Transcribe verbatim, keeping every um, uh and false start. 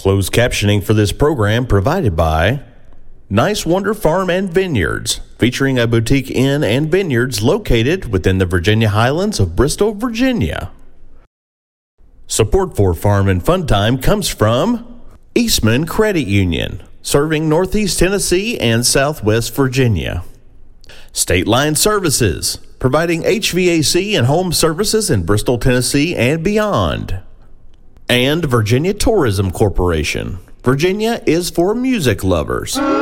Closed captioning for this program provided by Nice Wonder Farm and Vineyards, featuring a boutique inn and vineyards located within the Virginia Highlands of Bristol, Virginia. Support for Farm and Fun Time comes from Eastman Credit Union, serving Northeast Tennessee and Southwest Virginia. State Line Services, providing H V A C and home services in Bristol, Tennessee and beyond. And Virginia Tourism Corporation. Virginia is for music lovers.